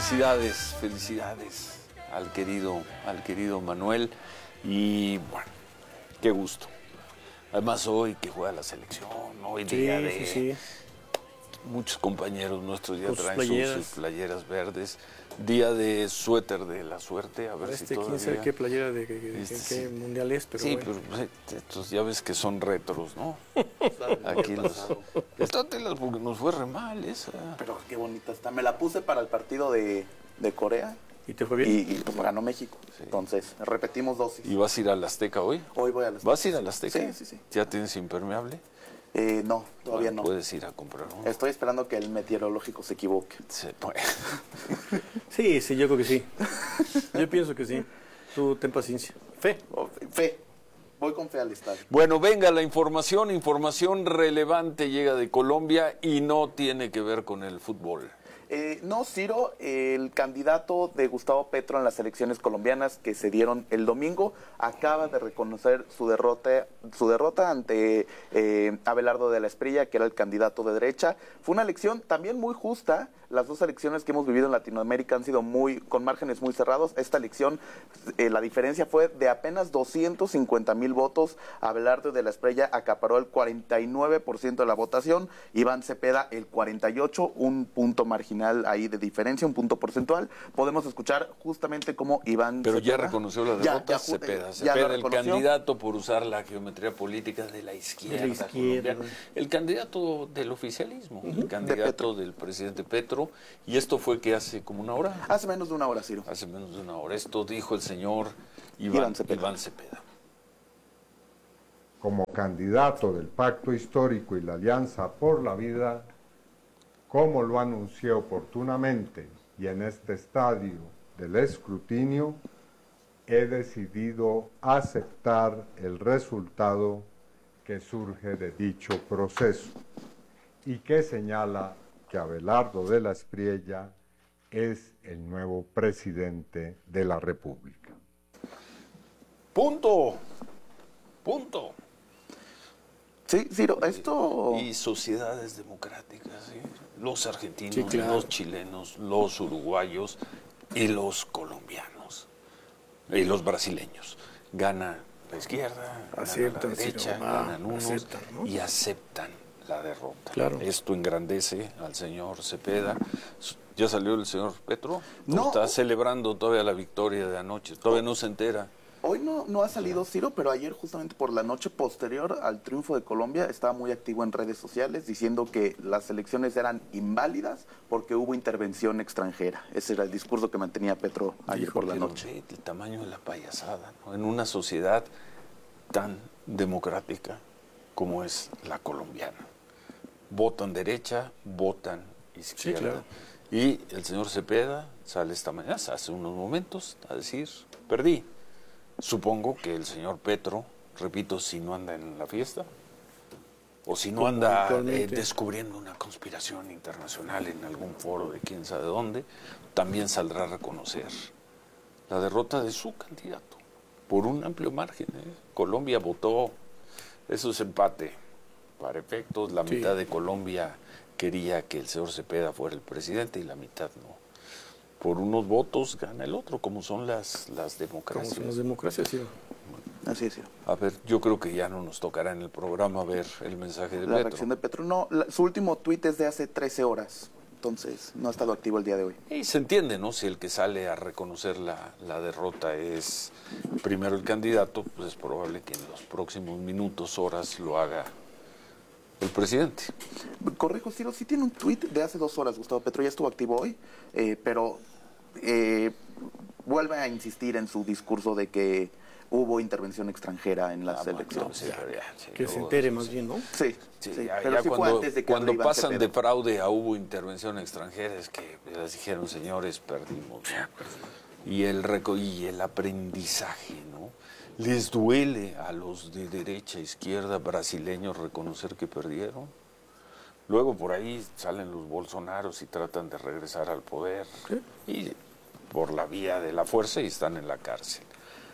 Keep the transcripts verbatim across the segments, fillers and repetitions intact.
felicidades, felicidades al querido, al querido Manuel. Y bueno, qué gusto. Además hoy que juega la selección, hoy sí, día de... Sí, sí. Muchos compañeros nuestros ya Sus traen playeras. sus, sus playeras verdes. Día de suéter de la suerte, a ver Este, si todavía... quién sabe qué playera de, de, de Este, qué sí. mundial es, pero sí, bueno. pero estos ya ves que son retros, ¿no? Aquí los... Trátelas porque nos fue re mal esa. Pero qué bonita está. Me la puse para el partido de, de Corea. ¿Y te fue bien? Y, y pues ganó México. Sí. Entonces, repetimos dosis. ¿Y vas a ir al Azteca hoy? Hoy voy al Azteca. ¿Vas a ir al Azteca? Sí, sí, sí. ¿Ya tienes impermeable? Eh, no, todavía bueno, no. Puedes ir a comprar uno. Estoy esperando que el meteorológico se equivoque. Se puede. Sí, sí, yo creo que sí. Yo pienso que sí. Tú ten paciencia. Fe. Oh, fe. Voy con fe al estadio. Bueno, venga la información. Información relevante llega de Colombia y no tiene que ver con el fútbol. Eh, no, Ciro, el candidato de Gustavo Petro en las elecciones colombianas que se dieron el domingo acaba de reconocer su derrota, su derrota ante eh, Abelardo de la Espriella, que era el candidato de derecha. Fue una elección también muy justa. Las dos elecciones que hemos vivido en Latinoamérica han sido muy con márgenes muy cerrados. Esta elección, eh, la diferencia fue de apenas doscientos cincuenta mil votos. Abelardo de la Espriella acaparó el cuarenta y nueve por ciento de la votación. Iván Cepeda el cuarenta y ocho por ciento, un punto marginal ahí de diferencia, un punto porcentual. Podemos escuchar justamente cómo Iván Pero Cepeda, ya reconoció la derrota. ya, ya, Cepeda, ya Cepeda el reconoció. candidato por usar la geometría política de la izquierda, De la izquierda. colombiana. El candidato del oficialismo, Uh-huh. el candidato de del presidente Petro. Y esto fue que hace como una hora. Hace menos de una hora, Ciro. Hace menos de una hora. Esto dijo el señor Iván, Iván Cepeda. Iván Cepeda. Como candidato del Pacto Histórico y la Alianza por la Vida, como lo anuncié oportunamente y en este estadio del escrutinio, he decidido aceptar el resultado que surge de dicho proceso y que señala que Abelardo de la Espriella es el nuevo presidente de la República. Punto. Punto. Sí, Ciro, esto... Y sociedades democráticas, ¿sí? Los argentinos, Sí, claro. los chilenos, los uruguayos y los colombianos y los brasileños. Gana la izquierda, gana Aceptan, la derecha, sí, no, ah, ganan unos aceptan, ¿no? y aceptan la derrota. Claro. Esto engrandece al señor Cepeda. ¿Ya salió el señor Petro? No. Está celebrando todavía la victoria de anoche. Todavía no se entera. Hoy no, no ha salido Ciro, pero ayer justamente por la noche posterior al triunfo de Colombia estaba muy activo en redes sociales diciendo que las elecciones eran inválidas porque hubo intervención extranjera. Ese era el discurso que mantenía Petro ayer por la Pero noche. ve el tamaño de la payasada, ¿no? En una sociedad tan democrática como es la colombiana. Votan derecha, votan izquierda. Sí, claro. Y el señor Cepeda sale esta mañana, hace unos momentos, a decir, perdí. Supongo que el señor Petro, repito, si no anda en la fiesta, o si no anda eh, descubriendo una conspiración internacional en algún foro de quién sabe dónde, también saldrá a reconocer la derrota de su candidato, por un amplio margen. ¿eh? Colombia votó, eso es empate, para efectos, la Sí. mitad de Colombia quería que el señor Cepeda fuera el presidente y la mitad no. Por unos votos gana el otro, como son las, las democracias. Como son las democracias, sí. Así es, Ciro. A ver, yo creo que ya no nos tocará en el programa ver el mensaje de La Petro. reacción de Petro, no, la- su último tuit es de hace trece horas, entonces no ha estado activo el día de hoy. Y se entiende, ¿no? Si el que sale a reconocer la, la derrota es primero el candidato, pues es probable que en los próximos minutos, horas, lo haga el presidente. Corrijo, Ciro, sí tiene un tuit de hace dos horas, Gustavo Petro, ya estuvo activo hoy, eh, pero eh, vuelve a insistir en su discurso de que hubo intervención extranjera en las Ah, bueno, elecciones. sí, pero ya, sí, Que se luego- entere más bien, ¿no? Sí, Sí, sí, ya, pero ya sí fue cuando, antes de que cuando habló Iván pasan Cepeda. de fraude a hubo intervención extranjera, es que les dijeron, señores, perdimos, ¿no? Y el reco y el aprendizaje, ¿no? Les duele a los de derecha, izquierda, brasileños reconocer que perdieron. Luego por ahí salen los bolsonaros y tratan de regresar al poder. ¿Sí? Y por la vía de la fuerza y están en la cárcel.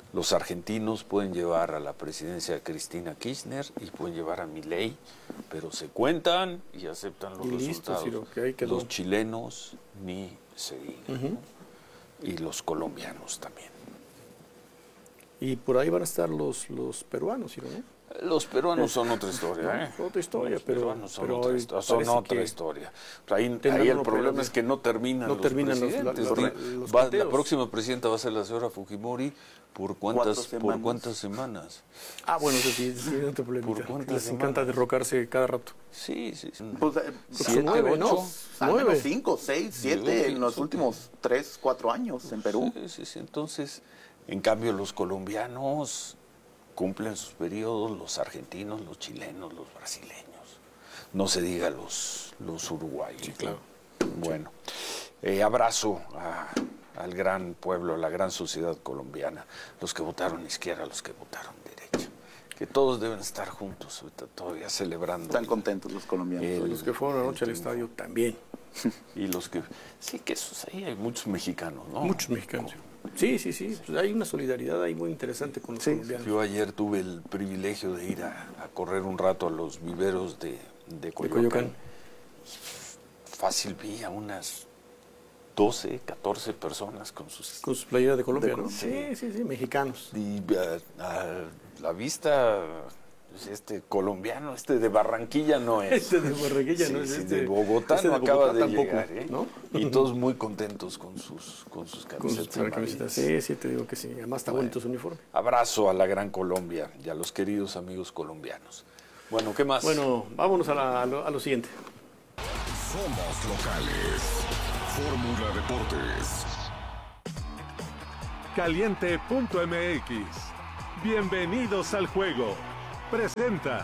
Los argentinos pueden llevar a la presidencia a Cristina Kirchner y pueden llevar a Milei, pero se cuentan y aceptan los y resultados. Listo, Ciro, que ahí quedó. Los chilenos ni se diga, uh-huh. ¿no? Y los colombianos también. Y por ahí van a estar los, los peruanos, Ciro, ¿no? Los peruanos son otra historia, ¿eh? Otra historia, los pero, peruanos son pero otra, histo- son otra historia. Ahí, ahí el problema es que no terminan no los terminan presidentes. los, los, los Va, la próxima presidenta va a ser la señora Fujimori. ¿Por cuántas, semanas. ¿por cuántas semanas? Ah, bueno, eso sí, sí, no te ¿Por cuántas Les semanas? encanta derrocarse cada rato. Sí, sí. sí. Pues, eh, Siete, nueve, ocho. ¿no? Al Nueve. menos cinco, seis, siete Sí, en los sí. últimos tres, cuatro años en Perú. Sí, sí, sí. Entonces, en cambio, los colombianos cumplen sus periodos, los argentinos, los chilenos, los brasileños. No se diga los, los uruguayos. Sí, claro. Bueno, eh, abrazo a, al gran pueblo, a la gran sociedad colombiana, los que votaron izquierda, los que votaron derecha, que todos deben estar juntos ahorita todavía celebrando. Están contentos los colombianos. El- Los que fueron anoche al el triunfo. estadio también. Y los que, sí, que esos ahí hay muchos mexicanos, ¿no? Muchos mexicanos. Sí, sí, sí. Pues hay una solidaridad ahí muy interesante con los Sí, colombianos. Yo ayer tuve el privilegio de ir a, a correr un rato a los viveros de, de Coyoacán. De Coyoacán. Fácil vi a unas doce, catorce personas con sus... Con sus playeras de Colombia, De ¿no? Colombia. Sí, sí, sí, mexicanos. Y a, a la vista, pues, este colombiano, este de Barranquilla no es. Este de Barranquilla, Sí, ¿no? Es sí, este- de Bogotá este no de acaba Bogotá de tampoco, llegar, ¿eh? ¿no? Y todos muy contentos con sus, con sus Con camisetas. sus camisetas. Sí, sí, te digo que sí. Además está Bueno. bonito su uniforme. Abrazo a la gran Colombia y a los queridos amigos colombianos. Bueno, ¿qué más? Bueno, vámonos a, la- a lo, a lo siguiente. Somos locales. Fórmula Deportes. Caliente punto M X. Bienvenidos al juego. Presenta.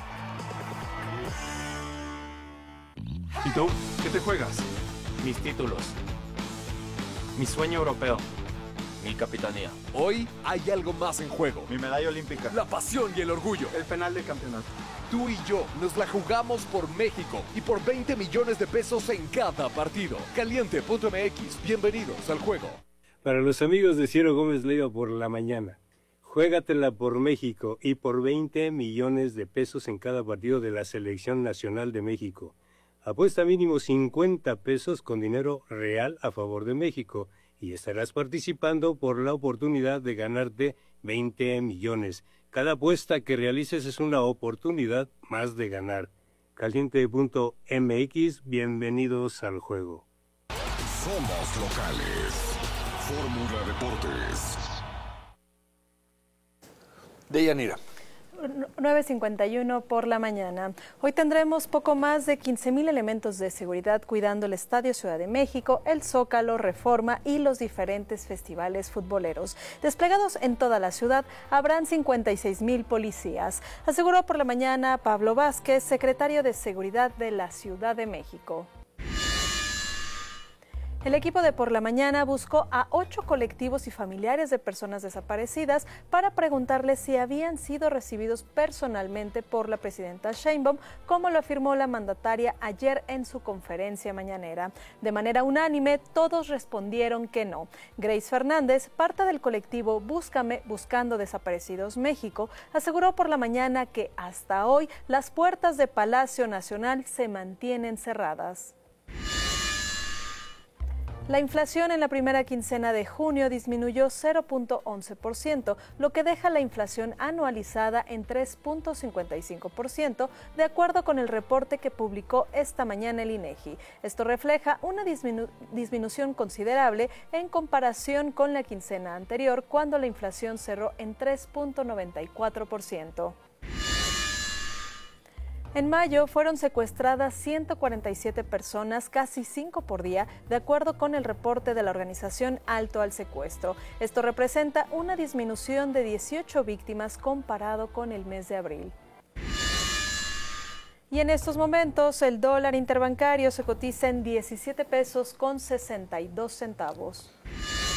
¿Y tú? ¿Qué te juegas? Mis títulos. Mi sueño europeo. Mi capitanía. Hoy hay algo más en juego. Mi medalla olímpica. La pasión y el orgullo. El penal del campeonato. Tú y yo nos la jugamos por México y por veinte millones de pesos en cada partido. Caliente punto M X. Bienvenidos al juego. Para los amigos de Ciro Gómez Leiva por la mañana, juégatela por México y por veinte millones de pesos en cada partido de la Selección Nacional de México. Apuesta mínimo cincuenta pesos con dinero real a favor de México y estarás participando por la oportunidad de ganarte veinte millones. Cada apuesta que realices es una oportunidad más de ganar. Caliente punto M X, bienvenidos al juego. Somos locales. Fórmula Deportes. Deyanira. nueve cincuenta y uno por la mañana. Hoy tendremos poco más de quince mil elementos de seguridad cuidando el Estadio Ciudad de México, el Zócalo, Reforma y los diferentes festivales futboleros. Desplegados en toda la ciudad, habrán cincuenta y seis mil policías, aseguró por la mañana Pablo Vázquez, secretario de Seguridad de la Ciudad de México. El equipo de Por la Mañana buscó a ocho colectivos y familiares de personas desaparecidas para preguntarles si habían sido recibidos personalmente por la presidenta Sheinbaum, como lo afirmó la mandataria ayer en su conferencia mañanera. De manera unánime, todos respondieron que no. Grace Fernández, parte del colectivo Búscame Buscando Desaparecidos México, aseguró por la mañana que hasta hoy las puertas de Palacio Nacional se mantienen cerradas. La inflación en la primera quincena de junio disminuyó cero punto once por ciento, lo que deja la inflación anualizada en tres punto cincuenta y cinco por ciento, de acuerdo con el reporte que publicó esta mañana el INEGI. Esto refleja una disminu- disminución considerable en comparación con la quincena anterior, cuando la inflación cerró en tres punto noventa y cuatro por ciento. En mayo fueron secuestradas ciento cuarenta y siete personas, casi cinco por día, de acuerdo con el reporte de la organización Alto al Secuestro. Esto representa una disminución de dieciocho víctimas comparado con el mes de abril. Y en estos momentos el dólar interbancario se cotiza en diecisiete pesos con sesenta y dos centavos.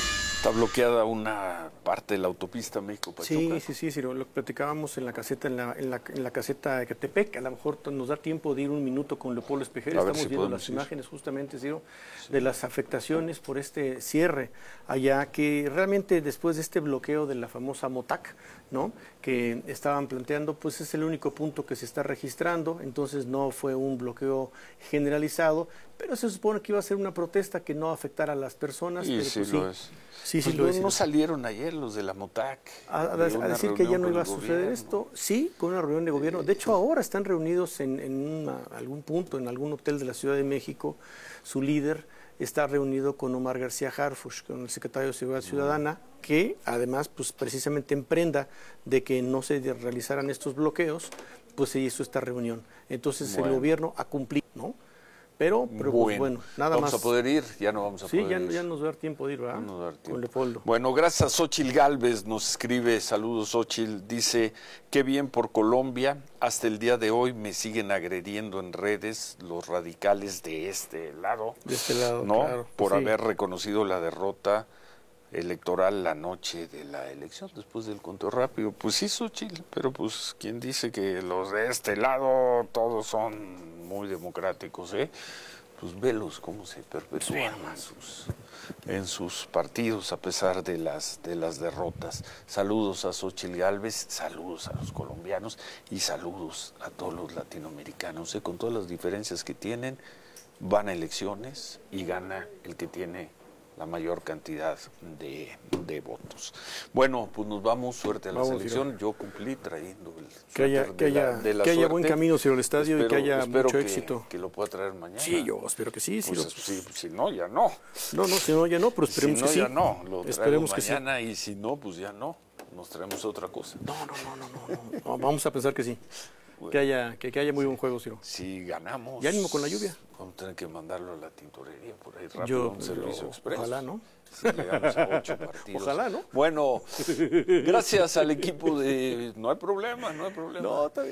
Está bloqueada una parte de la autopista México-Pachuca. Sí, sí, sí, sí, lo que platicábamos en la caseta, en la, en la, en la caseta de Catepec. A lo mejor nos da tiempo de ir un minuto con Leopoldo Espejel. Estamos si viendo las ir. imágenes justamente, Ciro, sí. de las afectaciones por este cierre allá, que realmente después de este bloqueo de la famosa MOTAC, ¿no?, que estaban planteando, pues es el único punto que se está registrando, entonces no fue un bloqueo generalizado, pero se supone que iba a ser una protesta que no afectara a las personas. Y pero sí pues, lo sí. es. Sí, sí, pues lo no, es, no sí. salieron ayer los de la MOTAC. A, a, a decir que ya no iba a suceder gobierno. esto, sí, con una reunión de gobierno. De hecho, ahora están reunidos en, en una, algún punto, en algún hotel de la Ciudad de México. Su líder está reunido con Omar García Harfuch, con el secretario de Seguridad Ciudadana, que además, pues precisamente en prenda de que no se realizaran estos bloqueos, pues se hizo esta reunión. Entonces bueno. el gobierno ha cumplido, ¿no? Pero, pero bueno, pues, bueno, nada vamos más. a poder ir, ya no vamos a sí, poder ya, ir. ya nos va a dar tiempo de ir, ¿verdad? No nos va a dar tiempo. Con Leopoldo. Bueno, gracias. Xochitl Gálvez nos escribe, saludos Xochitl, dice, qué bien por Colombia, hasta el día de hoy me siguen agrediendo en redes los radicales de este lado. De este lado, ¿no? claro. Por Sí. haber reconocido la derrota electoral la noche de la elección, después del conteo rápido. Pues sí, Xochitl, pero pues quien dice que los de este lado todos son muy democráticos, ¿eh? Pues velos cómo se perpetúan en sus, en sus partidos a pesar de las, de las derrotas. Saludos a Xochitl Gálvez, saludos a los colombianos y saludos a todos los latinoamericanos, ¿eh? Con todas las diferencias que tienen, van a elecciones y gana el que tiene la mayor cantidad de, de votos. Bueno, pues nos vamos, suerte a la Vamos, selección. Ciro. Yo cumplí trayendo el Que haya, suéter que de la- haya, de la que haya suerte. buen camino hacia el estadio y que haya espero mucho que- éxito. Que lo pueda traer mañana. Sí, yo espero que sí. Pues, Ciro. si, si no, ya no. No, no, si no, ya no, pero esperemos si no, que sí. ya no. Lo Esperemos traemos que sí. mañana y si no, pues ya no. Nos traemos otra cosa. No, no, no, no, no, no. No, vamos a pensar que sí. Que haya, que, que haya muy buen juego, Ciro. Si ganamos... Y ánimo con la lluvia. Vamos a tener que mandarlo a la tintorería por ahí rápido, Yo- un servicio yo- expreso. ojalá, ¿no? Si llegamos a ocho partidos. Ojalá, ¿no? Bueno, gracias al equipo de... No hay problema, no hay problema. No, está bien.